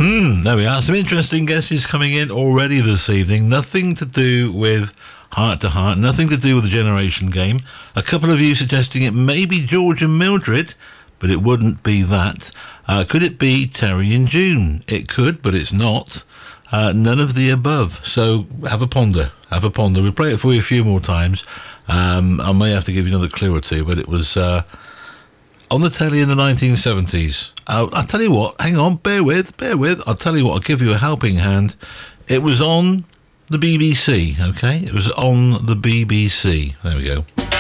There we are. Some interesting guesses coming in already this evening. Nothing to do with Heart to Heart, nothing to do with the Generation Game. A couple of you suggesting it may be George and Mildred, but it wouldn't be that. Could it be Terry and June? It could, but it's not. None of the above. So have a ponder. We'll play it for you a few more times. I may have to give you another clue or two, but it was on the telly in the 1970s. I'll tell you what, hang on, bear with. I'll tell you what, I'll give you a helping hand. It was on the BBC, okay? It was on the BBC. There we go.